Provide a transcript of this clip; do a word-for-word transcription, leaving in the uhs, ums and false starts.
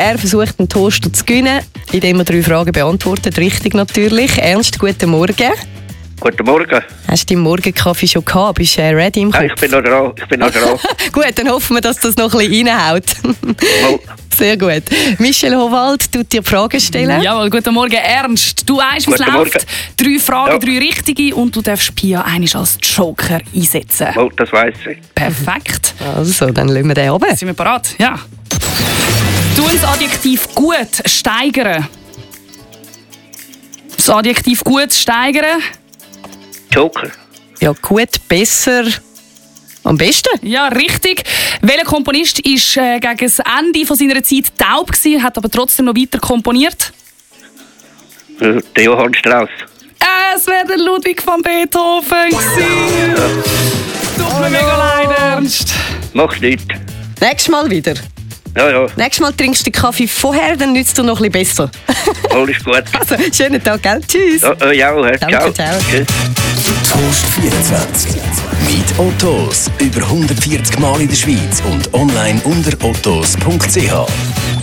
Er versucht, einen Toaster zu gewinnen, indem er drei Fragen beantwortet. Richtig natürlich. Ernst, guten Morgen. Guten Morgen. Hast du deinen Morgenkaffee schon gehabt? Bist du ready im Kopf? Ja, ich bin noch dran. Ich bin noch dran. Gut, dann hoffen wir, dass das noch ein bisschen reinhaut. Mal. Sehr gut. Michel Howald tut dir Fragen stellen. Jawohl, guten Morgen, Ernst. Du weißt, wie es Guten läuft. Morgen. Drei Fragen, Ja. drei richtige und du darfst Pia einmal als Joker einsetzen. Mal, das weiss ich. Perfekt. Also, dann lassen wir den runter. Sind wir bereit? Ja. Du das Adjektiv gut steigern. Das Adjektiv gut steigern. Joker. Ja, gut, besser, am besten. Ja, richtig. Welcher Komponist war äh, gegen das Ende von seiner Zeit taub gewesen, hat aber trotzdem noch weiter komponiert? Äh, Der Johann Strauss. Äh, es wäre der Ludwig van Beethoven gewesen. Tut mir mega leid, Ernst. Macht nichts. Nächstes Mal wieder. Ja, ja. Nächstes Mal trinkst du den Kaffee vorher, dann nützt du noch ein bisschen besser. Alles gut. Also, schönen Tag, gell? Tschüss. Ja, äh, ja, Herr. Danke, Ciao. ciao. Tschüss. Toast vierundzwanzig. Mit Ottos. Über hundertvierzig Mal in der Schweiz und online unter ottos punkt c h.